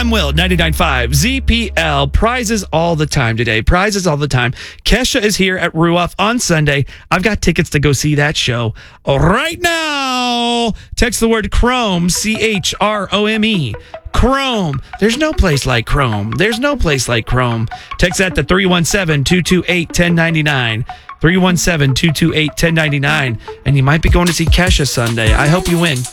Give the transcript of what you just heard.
I'm Will, 99.5 ZPL. Prizes all the time today. Prizes all the time. Kesha is here at Ruoff on Sunday. I've got tickets to go see that show right now. Text the word Chrome, CHROME. Chrome. There's no place like Chrome. There's no place like Chrome. Text that to 317-228-1099. 317-228-1099. And you might be going to see Kesha Sunday. I hope you win.